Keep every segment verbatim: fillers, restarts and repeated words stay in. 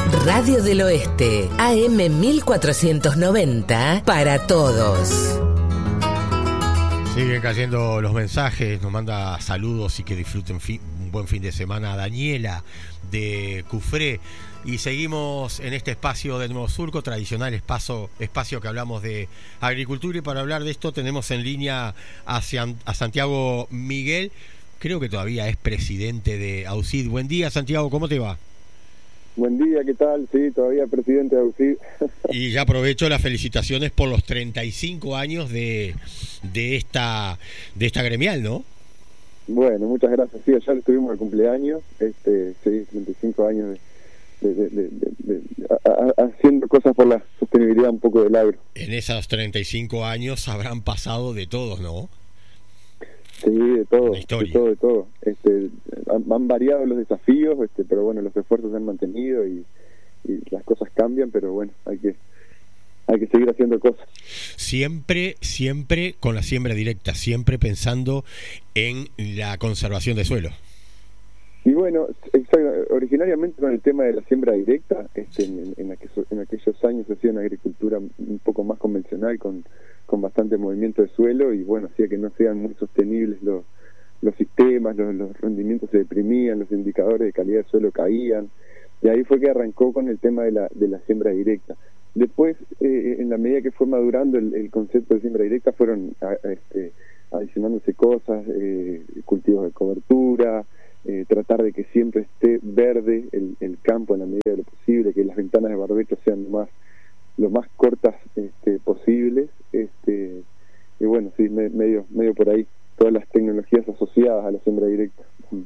Radio del Oeste, A M mil cuatrocientos noventa, para todos. Siguen cayendo los mensajes, nos manda saludos y que disfruten fin, un buen fin de semana. Daniela de Cufré. Y seguimos en este espacio de Nuevo Surco, tradicional espacio, espacio que hablamos de agricultura. Y para hablar de esto tenemos en línea a, a Santiago Miguel, creo que todavía es presidente de AUCID. Buen día, Santiago, ¿cómo te va? Buen día, ¿qué tal? Sí, todavía presidente de AUCID. Y ya aprovecho las felicitaciones por los treinta y cinco años de, de esta de esta gremial, ¿no? Bueno, muchas gracias. Sí, ayer estuvimos de cumpleaños, este, sí, treinta y cinco años de, de, de, de, de, de a, a, haciendo cosas por la sostenibilidad un poco del agro. En esos treinta y cinco años habrán pasado de todos, ¿no? Sí, de todo, de todo, de todo. Este, han, han variado los desafíos, este, pero bueno, los esfuerzos se han mantenido y, y las cosas cambian, pero bueno, hay que hay que seguir haciendo cosas. Siempre, siempre con la siembra directa, siempre pensando en la conservación de suelo. Y bueno, exacto, originariamente con el tema de la siembra directa, este, en, en, aquellos, en aquellos años se hacía una agricultura un poco más convencional, con, con bastante movimiento de suelo, y bueno, hacía que no sean muy sostenibles los, los sistemas, los, los rendimientos se deprimían, los indicadores de calidad del suelo caían, y ahí fue que arrancó con el tema de la, de la siembra directa. Después, eh, en la medida que fue madurando el, el concepto de siembra directa, fueron a, a, este, adicionándose cosas, eh, cultivos de cobertura, Eh, tratar de que siempre esté verde el, el campo en la medida de lo posible, que las ventanas de barbecho sean lo más lo más cortas este, posibles, este, y bueno, sí, me, medio medio por ahí, todas las tecnologías asociadas a la siembra directa.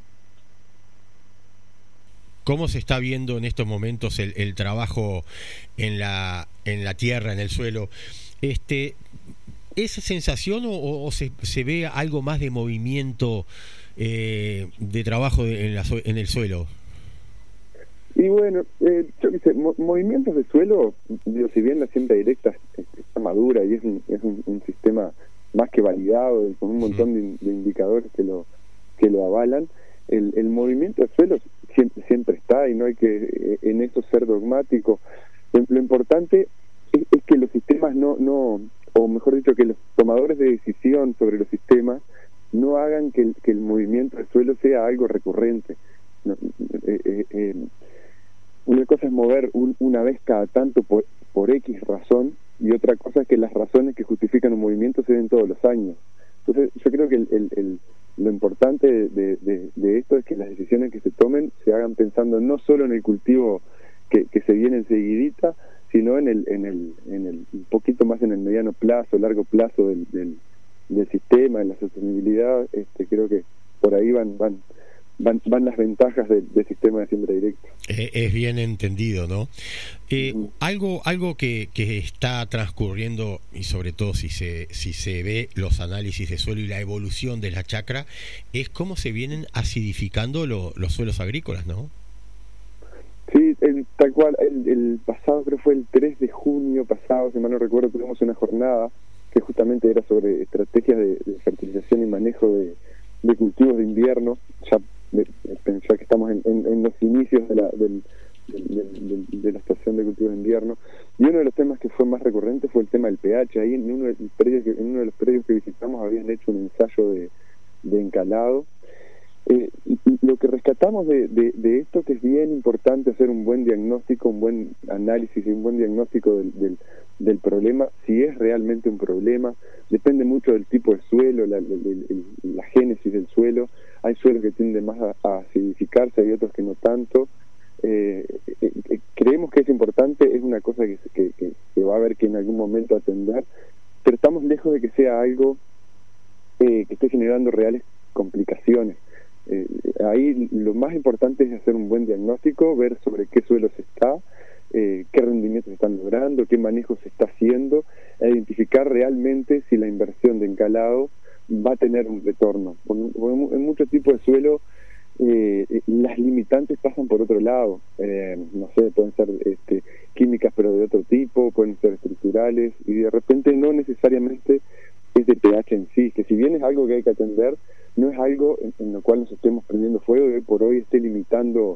¿Cómo se está viendo en estos momentos el, el trabajo en la en la tierra, en el suelo? Este, ¿esa sensación o, o se, se ve algo más de movimiento Eh, de trabajo en, la, en el suelo? Y bueno, eh, yo qué sé, mo- movimientos de suelo, digo, si bien la siembra directa está madura y es un, es un, un sistema más que validado y con un montón de, de indicadores que lo que lo avalan, el, el movimiento de suelo siempre, siempre está, y no hay que eh, en eso ser dogmático. Lo, lo importante es, es que los sistemas no, no, o mejor dicho, que los tomadores de decisión sobre los sistemas no hagan que el, que el movimiento del suelo sea algo recurrente. No, eh, eh, eh, una cosa es mover un, una vez cada tanto por, por X razón, y otra cosa es que las razones que justifican un movimiento se den todos los años. Entonces yo creo que el, el, el, lo importante de, de, de esto es que las decisiones que se tomen se hagan pensando no solo en el cultivo que, que se viene enseguidita, sino en el, en el, en el un poquito más en el mediano plazo, largo plazo del, del del sistema, en la sostenibilidad. Este, creo que por ahí van van van, van las ventajas del, del sistema de siembra directa. Eh, es bien entendido, ¿no? Eh, uh-huh. Algo algo que, que está transcurriendo, y sobre todo si se si se ve los análisis de suelo y la evolución de la chacra, es cómo se vienen acidificando lo, los suelos agrícolas, ¿no? Sí, el, tal cual, el, el pasado, creo fue el tres de junio pasado, si mal no recuerdo, tuvimos una jornada que justamente era sobre estrategias de, de fertilización y manejo de, de cultivos de invierno. Ya de, de pensar que estamos en, en, en los inicios de la, del, del, del, de la estación de cultivos de invierno, y uno de los temas que fue más recurrente fue el tema del pH. Ahí en uno de los predios que, en uno de los predios que visitamos habían hecho un ensayo de, de encalado. Eh, y, y lo que rescatamos de, de, de esto, que es bien importante hacer un buen diagnóstico, un buen análisis y un buen diagnóstico del, del, del problema, si es realmente un problema. Depende mucho del tipo de suelo, la, la, la, la génesis del suelo. Hay suelos que tienden más a, a acidificarse, hay otros que no tanto. Eh, eh, eh, creemos que es importante, es una cosa que, que, que, que va a haber que en algún momento atender, pero estamos lejos de que sea algo eh, que esté generando reales complicaciones. Eh, ahí lo más importante es hacer un buen diagnóstico, ver sobre qué suelos está, eh, qué rendimientos se están logrando, qué manejo se está haciendo, e identificar realmente si la inversión de encalado va a tener un retorno. Porque en muchos tipos de suelo eh, las limitantes pasan por otro lado, eh, no sé, pueden ser este, químicas pero de otro tipo, pueden ser estructurales, y de repente no necesariamente es de pH en sí, que si bien es algo que hay que atender, no es algo en, en lo cual nos estemos prendiendo fuego y hoy por hoy esté limitando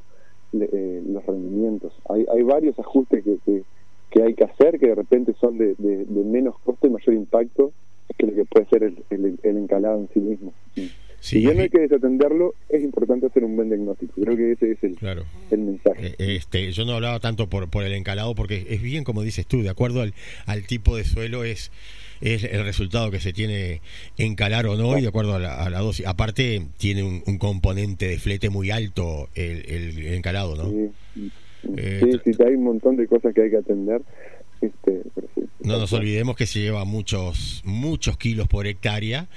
eh, los rendimientos. Hay, hay varios ajustes que, que, que hay que hacer, que de repente son de, de, de menos costo y mayor impacto que lo que puede ser el, el, el encalado en sí mismo. Sí. Si bien no hay que desatenderlo, es importante hacer un buen diagnóstico. Creo que ese es el, claro. el mensaje. Este, yo no hablaba tanto por, por el encalado, porque es bien como dices tú, de acuerdo al, al tipo de suelo es es el resultado que se tiene encalar o no, y de acuerdo a la, a la dosis. Aparte tiene un, un componente de flete muy alto el, el, el encalado, ¿no? Sí, eh, sí, sí, hay un montón de cosas que hay que atender. Este, pero sí, no nos olvidemos que se lleva muchos muchos kilos por hectárea,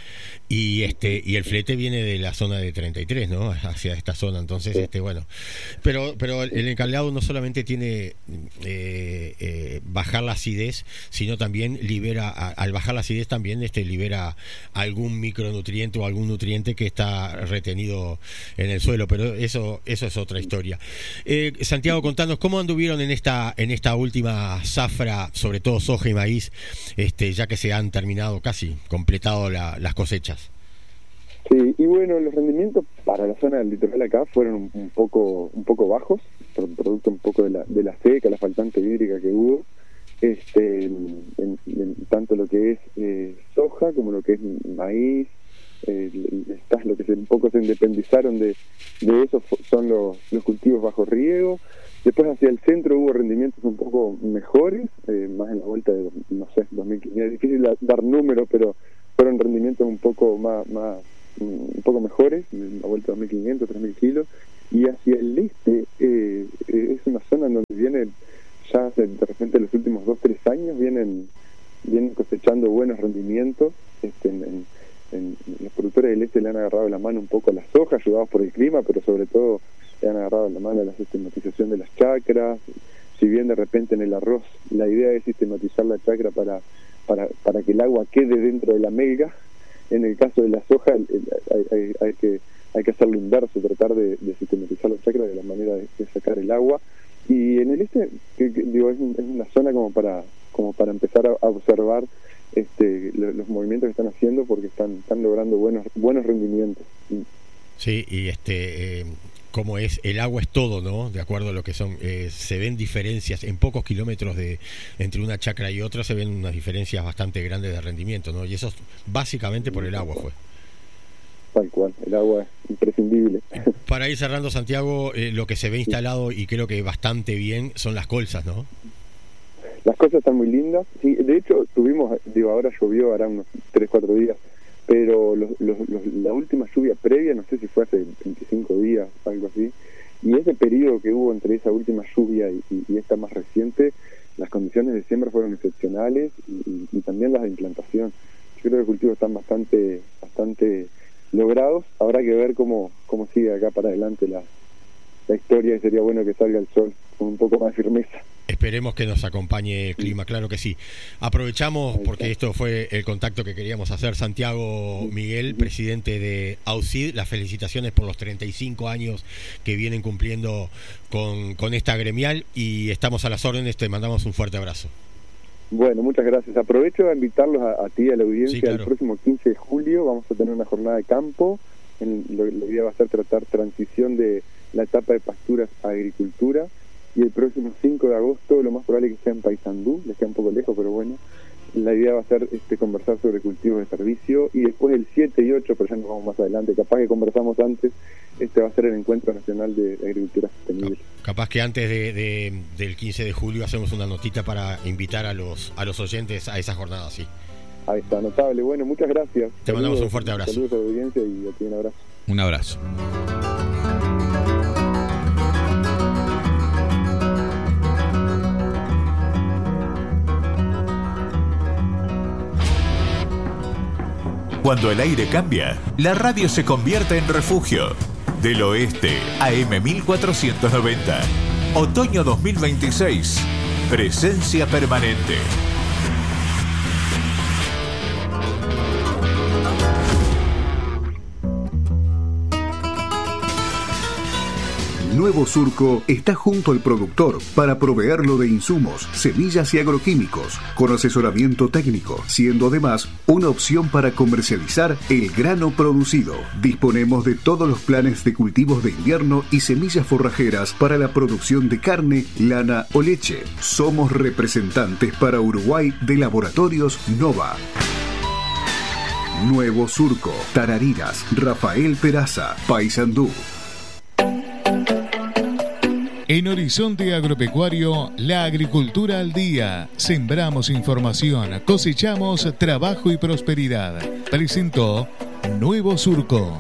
y este y el flete viene de la zona de treinta y tres, ¿no? Hacia esta zona, entonces sí. este bueno pero pero el encalado no solamente tiene eh, eh, bajar la acidez, sino también libera, a, al bajar la acidez también este libera algún micronutriente o algún nutriente que está retenido en el suelo, pero eso eso es otra historia. eh, Santiago, contanos cómo anduvieron en esta en esta última zafra, sobre todo soja y maíz, este, ya que se han terminado, casi completado la, las cosechas. Sí, y bueno, los rendimientos para la zona del litoral acá fueron un, un poco un poco bajos, producto un poco de la, de la seca, la faltante hídrica que hubo, este, en, en, en tanto lo que es eh, soja como lo que es maíz, eh, estas, lo que se, un poco se independizaron de, de eso son los, los cultivos bajo riego. Después hacia el centro hubo rendimientos un poco mejores, eh, más en la vuelta de, no sé, dos mil quince. Es difícil dar números, pero fueron rendimientos un poco más, más un poco mejores, en la vuelta de dos mil quinientos, tres mil kilos. Y hacia el este eh, eh, es una zona en donde vienen, ya de, de repente los últimos dos, tres años, vienen, vienen cosechando buenos rendimientos. Este, en, en, en, los productores del este le han agarrado la mano un poco a la soja, ayudados por el clima, pero sobre todo le han agarrado la mano a la sistematización de las chacras. Si bien de repente en el arroz la idea es sistematizar la chacra para, para, para que el agua quede dentro de la melga, en el caso de la soja el, el, hay, hay, hay que hay que hacerlo inverso, tratar de, de sistematizar la chacra de la manera de, de sacar el agua. Y en el este, que, que, digo, es, un, es una zona como para como para empezar a, a observar este los, los movimientos que están haciendo, porque están están logrando buenos buenos rendimientos. Sí, y este... Eh... como es, el agua es todo, ¿no? De acuerdo a lo que son, eh, se ven diferencias en pocos kilómetros de entre una chacra y otra, se ven unas diferencias bastante grandes de rendimiento, ¿no? Y eso básicamente por el agua fue. Tal cual, el agua es imprescindible. Para ir cerrando, Santiago, eh, lo que se ve instalado, y creo que bastante bien, son las colzas, ¿no? Las colzas están muy lindas. Sí, de hecho, tuvimos, digo, ahora llovió, hará unos tres, cuatro días, pero los, los, los, la última lluvia previa, no sé si fue hace veinticinco días, algo así, y ese periodo que hubo entre esa última lluvia y, y, y esta más reciente, las condiciones de siembra fueron excepcionales, y, y, y también las de implantación. Yo creo que los cultivos están bastante bastante logrados. Habrá que ver cómo cómo sigue acá para adelante la, la historia, y sería bueno que salga el sol con un poco más de firmeza. Esperemos que nos acompañe el clima, claro que sí. Aprovechamos, porque esto fue el contacto que queríamos hacer. Santiago Miguel, presidente de AUCID, las felicitaciones por los treinta y cinco años que vienen cumpliendo con, con esta gremial, y estamos a las órdenes. Te mandamos un fuerte abrazo. Bueno, muchas gracias. Aprovecho a invitarlos a, a ti y a la audiencia. Sí, claro. El próximo quince de julio vamos a tener una jornada de campo. En, lo, la idea va a ser tratar transición de la etapa de pasturas a agricultura. Y el próximo cinco de agosto lo más probable es que sea en Paysandú, les queda un poco lejos, pero bueno, la idea va a ser este conversar sobre cultivos de servicio, y después el siete y ocho, pero ya nos vamos más adelante, capaz que conversamos antes, este va a ser el Encuentro Nacional de Agricultura Sostenible. Capaz que antes de, de, del quince de julio hacemos una notita para invitar a los a los oyentes a esa jornada, sí. Ahí está, notable. Bueno, muchas gracias. Te saludos, mandamos un fuerte abrazo. Saludos a la audiencia y a ti un abrazo. Un abrazo. Cuando el aire cambia, la radio se convierte en refugio. Del Oeste, A M mil cuatrocientos noventa. Otoño dos mil veintiséis. Presencia permanente. Nuevo Surco está junto al productor para proveerlo de insumos, semillas y agroquímicos, con asesoramiento técnico, siendo además una opción para comercializar el grano producido. Disponemos de todos los planes de cultivos de invierno y semillas forrajeras para la producción de carne, lana o leche. Somos representantes para Uruguay de Laboratorios Nova. Nuevo Surco, Tarariras, Rafael Peraza, Paysandú. En Horizonte Agropecuario, la agricultura al día. Sembramos información, cosechamos trabajo y prosperidad. Presentó Nuevo Surco.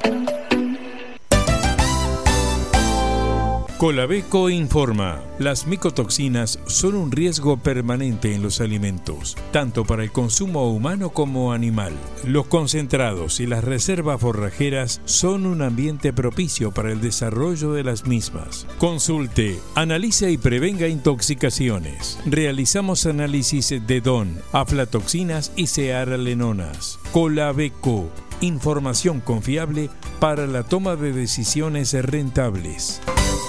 Colabeco informa, las micotoxinas son un riesgo permanente en los alimentos, tanto para el consumo humano como animal. Los concentrados y las reservas forrajeras son un ambiente propicio para el desarrollo de las mismas. Consulte, analice y prevenga intoxicaciones. Realizamos análisis de D O N, aflatoxinas y cearalenonas. Colabeco, información confiable para la toma de decisiones rentables.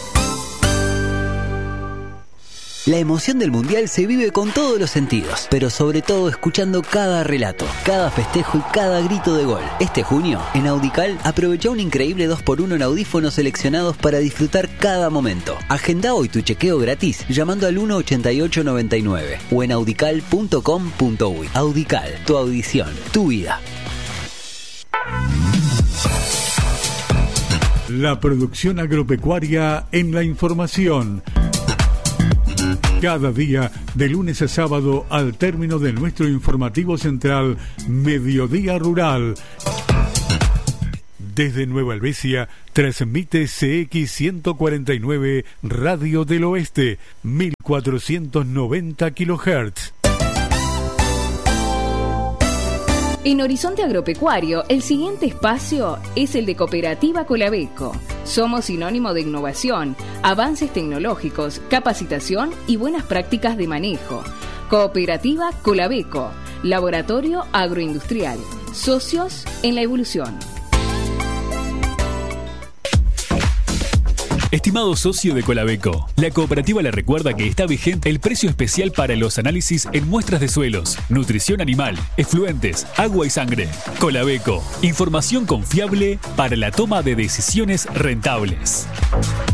La emoción del Mundial se vive con todos los sentidos, pero sobre todo escuchando cada relato, cada festejo y cada grito de gol. Este junio, en Audical, aprovecha un increíble dos por uno en audífonos seleccionados para disfrutar cada momento. Agenda hoy tu chequeo gratis llamando al uno ochenta y ocho noventa y nueve o en audical punto com punto uy. Audical, tu audición, tu vida. La producción agropecuaria en la información. Cada día, de lunes a sábado, al término de nuestro informativo central, Mediodía Rural. Desde Nueva Helvecia, transmite C X ciento cuarenta y nueve Radio del Oeste, mil cuatrocientos noventa kilohertz. En Horizonte Agropecuario, el siguiente espacio es el de Cooperativa Colabeco. Somos sinónimo de innovación, avances tecnológicos, capacitación y buenas prácticas de manejo. Cooperativa Colabeco, Laboratorio Agroindustrial, socios en la evolución. Estimado socio de Colabeco, la cooperativa le recuerda que está vigente el precio especial para los análisis en muestras de suelos, nutrición animal, efluentes, agua y sangre. Colabeco, información confiable para la toma de decisiones rentables.